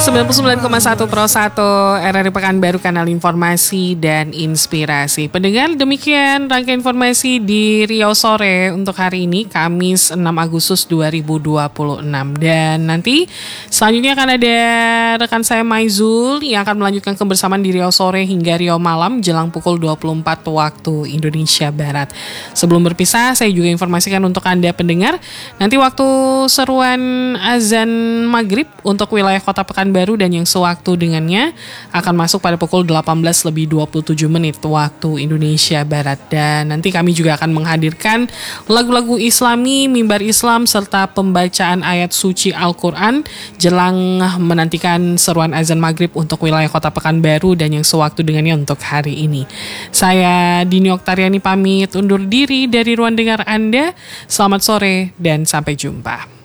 99,1 Pro 1 RRI Pekanbaru, kanal informasi dan inspirasi. Pendengar, demikian rangkaian informasi di Riau Sore untuk hari ini, Kamis 6 Agustus 2026. Dan nanti selanjutnya akan ada rekan saya Maizul yang akan melanjutkan kebersamaan di Riau Sore hingga Riau Malam jelang pukul 24 waktu Indonesia Barat. Sebelum berpisah, saya juga informasikan untuk Anda pendengar, nanti waktu seruan azan maghrib untuk wilayah kota Pekanbaru dan yang sewaktu dengannya akan masuk pada pukul 18:27 waktu Indonesia Barat. Dan nanti kami juga akan menghadirkan lagu-lagu Islami, mimbar Islam, serta pembacaan ayat suci Al-Quran jelang menantikan seruan azan maghrib untuk wilayah kota Pekanbaru dan yang sewaktu dengannya untuk hari ini. Saya Dini Oktariani pamit undur diri dari ruang dengar Anda. Selamat sore dan sampai jumpa.